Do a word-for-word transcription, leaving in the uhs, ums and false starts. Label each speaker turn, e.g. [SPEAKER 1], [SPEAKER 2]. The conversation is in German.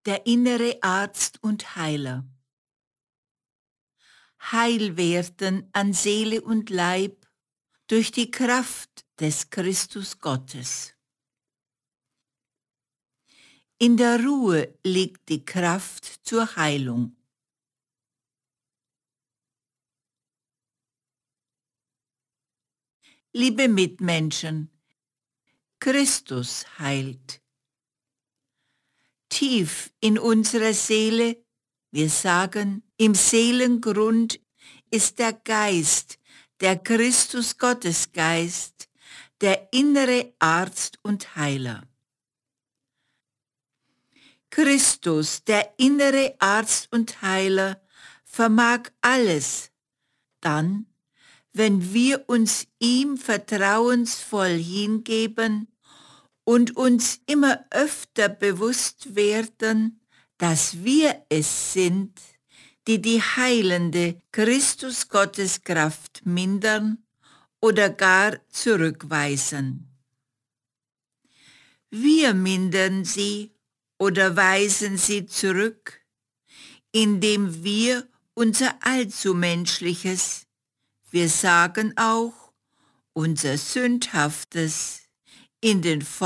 [SPEAKER 1] der innere Arzt und Heiler. Heil werden an Seele und Leib durch die Kraft des Christus Gottes. In der Ruhe liegt die Kraft zur Heilung. Liebe Mitmenschen, Christus heilt. Tief in unserer Seele, wir sagen, im Seelengrund ist der Geist, der Christus Gottesgeist, der innere Arzt und Heiler. Christus, der innere Arzt und Heiler, vermag alles, dann, wenn wir uns ihm vertrauensvoll hingeben und uns immer öfter bewusst werden, dass wir es sind, die die heilende Christus Gottes Kraft mindern oder gar zurückweisen. Wir mindern sie oder weisen sie zurück, indem wir unser allzu menschliches, wir sagen auch unser sündhaftes, in den